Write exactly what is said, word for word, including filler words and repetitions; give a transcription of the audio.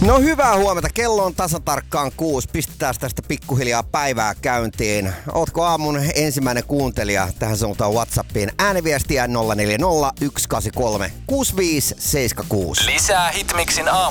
No hyvää huomenta. Kello on tasatarkkaan kuusi. Pistetään tästä pikkuhiljaa päivää käyntiin. Ootko aamun ensimmäinen kuuntelija? Tähän suuntaan WhatsAppiin ääniviestiä nolla neljä nolla, yksi kahdeksan kolme, kuusi viisi seitsemän kuusi. Lisää Hitmixin aamu.